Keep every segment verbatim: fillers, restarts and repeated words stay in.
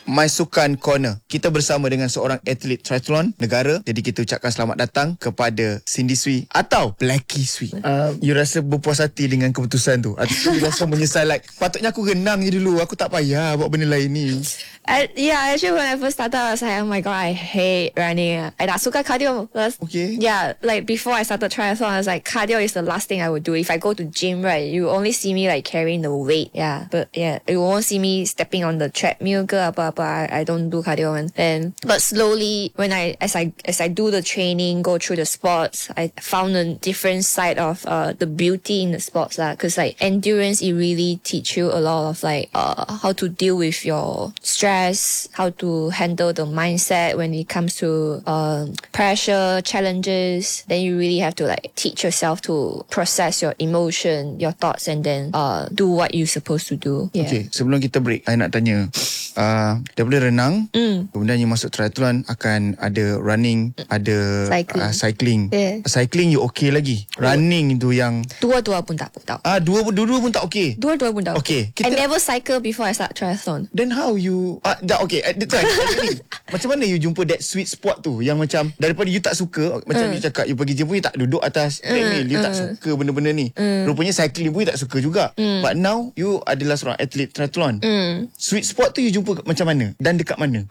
My Sukan Corner. Kita bersama dengan seorang atlet triathlon negara. Jadi kita ucapkan selamat datang kepada Cindy Sui atau Blackie Sui. Uh, you rasa berpuas hati dengan keputusan tu? Atau you rasa menyesal like, patutnya aku renang je dulu, aku tak payah buat benda lain ni? I, yeah, actually when I first started, I was like, oh my god, I hate running. I tak suka cardio. Okay. Yeah, like before I started triathlon, I was like, cardio is the last thing I would do. If I go to gym, right, you only see me like carrying the weight. Yeah, but yeah, you won't see me stepping on the treadmill ke apa-apa. I, I don't do cardio. And then, but slowly, when I as I as I do the training, go through the sports, I found a different side of uh the beauty in the sports lah. Cause like endurance, it really teach you a lot of like uh how to deal with your stress. How to handle the mindset when it comes to uh, pressure, challenges. Then you really have to like teach yourself to process your emotion, your thoughts, and then uh, do what you're supposed to do. Yeah. Okay, sebelum kita break, saya nak tanya, uh, daripada renang, mm. kemudian you masuk triathlon, akan ada running, ada cycling. Uh, cycling. Yeah. Cycling you okay lagi. Running itu yang dua-dua pun tak tak. Ah, dua dua pun tak okay. Dua-dua pun tak okay. okay. I never cycle before I start triathlon. Then how you Ah, dah okay. At the time, macam mana you jumpa that sweet spot tu yang macam daripada you tak suka, macam mm. you cakap you pergi gym pun you tak duduk atas treadmill, mm. you mm. tak suka benda-benda ni. Mm. Rupanya cycling pun you tak suka juga. Mm. But now you adalah seorang atlet triathlon. Mm. Sweet spot tu you jumpa macam mana dan dekat mana?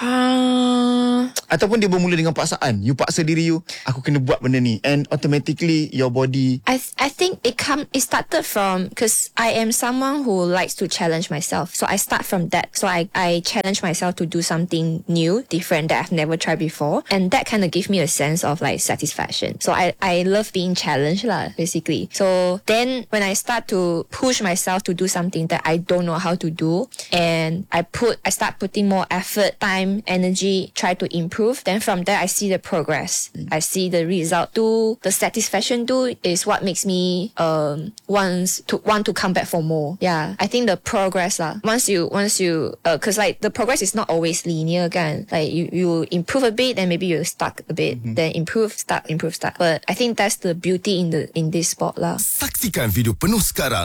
Uh... Ataupun dia bermula dengan paksaan. You paksa diri you, aku kena buat benda ni, and automatically your body. I th- I think it come it started from because I am someone who likes to challenge myself. So I start from that. So I I challenge myself to do something new, different that I've never tried before, and that kind of gives me a sense of like satisfaction. So I I love being challenged lah, basically. So then when I start to push myself to do something that I don't know how to do, and I put I start putting more effort, time, energy, try to improve. Then from there I see the progress. I see the result too. The satisfaction too is what makes me um wants to want to come back for more. Yeah, I think the progress lah. Once you once you uh, cause like the progress is not always linear kan. Like you you improve a bit, then maybe you stuck a bit, mm-hmm. then improve, stuck, improve, stuck. But I think that's the beauty in the in this sport lah. Saksikan video penuh sekarang